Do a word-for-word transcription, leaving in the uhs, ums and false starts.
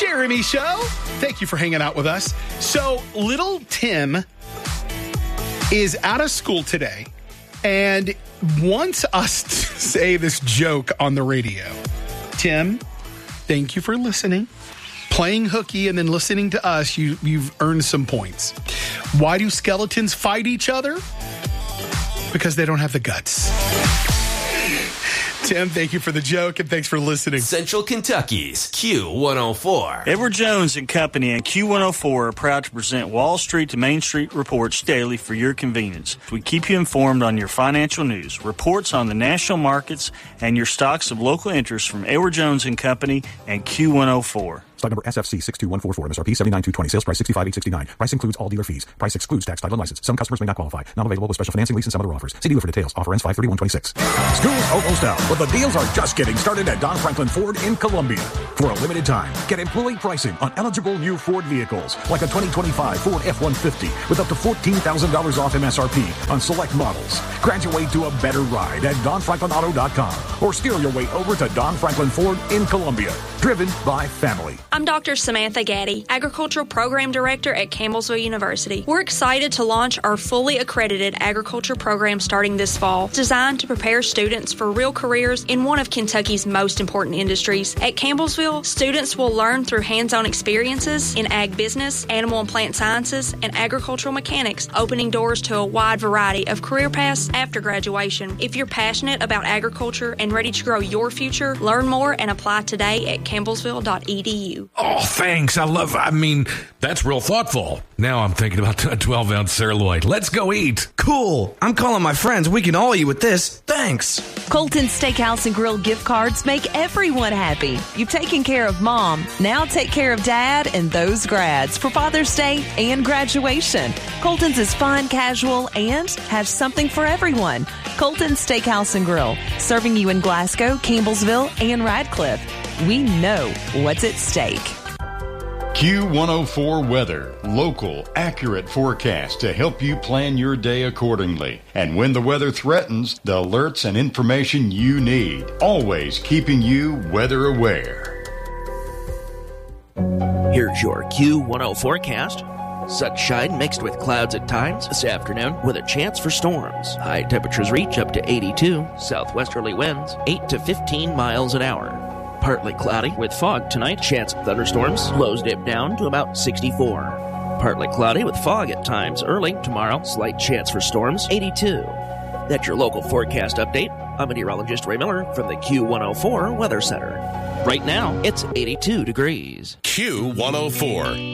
Jeremy Show. Thank you for hanging out with us. So, little Tim is out of school today and wants us to say this joke on the radio. Tim, thank you for listening. Playing hooky and then listening to us, you, you've earned some points. Why do skeletons fight each other? Because they don't have the guts. Tim, thank you for the joke, and thanks for listening. Central Kentucky's Q one oh four. Edward Jones and Company and Q one oh four are proud to present Wall Street to Main Street reports daily for your convenience. We keep you informed on your financial news, reports on the national markets, and your stocks of local interest from Edward Jones and Company and Q one oh four. Stock number S F C six two one four four, M S R P seventy-nine two twenty, sales price sixty-five eight sixty-nine. Price includes all dealer fees. Price excludes tax, title, and license. Some customers may not qualify. Not available with special financing, lease, and some other offers. See dealer for details. Offer ends five thirty-one twenty-six. School's almost out, but the deals are just getting started at Don Franklin Ford in Columbia. For a limited time, get employee pricing on eligible new Ford vehicles, like a twenty twenty-five Ford F one fifty with up to fourteen thousand dollars off M S R P on select models. Graduate to a better ride at don franklin auto dot com or steer your way over to Don Franklin Ford in Columbia. Driven by family. I'm Doctor Samantha Gaddy, Agricultural Program Director at Campbellsville University. We're excited to launch our fully accredited agriculture program starting this fall, designed to prepare students for real careers in one of Kentucky's most important industries. At Campbellsville, students will learn through hands-on experiences in ag business, animal and plant sciences, and agricultural mechanics, opening doors to a wide variety of career paths after graduation. If you're passionate about agriculture and ready to grow your future, learn more and apply today at campbellsville dot e d u. Oh, thanks. I love, I mean, that's real thoughtful. Now I'm thinking about a twelve ounce sirloin. Let's go eat. Cool. I'm calling my friends. We can all eat with this. Thanks. Colton Steakhouse and Grill gift cards make everyone happy. You've taken care of mom. Now take care of dad and those grads for Father's Day and graduation. Colton's is fun, casual, and has something for everyone. Colton Steakhouse and Grill, serving you in Glasgow, Campbellsville, and Radcliffe. We know what's at stake. Q one oh four Weather. Local, accurate forecast to help you plan your day accordingly. And when the weather threatens, the alerts and information you need. Always keeping you weather aware. Here's your Q one oh forecast. Sunshine mixed with clouds at times this afternoon with a chance for storms. High temperatures reach up to eighty-two. Southwesterly winds eight to fifteen miles an hour. Partly cloudy with fog tonight. Chance of thunderstorms. Lows dip down to about sixty-four. Partly cloudy with fog at times early tomorrow. Slight chance for storms. eighty-two. That's your local forecast update. I'm meteorologist Ray Miller from the Q one oh four Weather Center. Right now, it's eighty-two degrees. Q one oh four.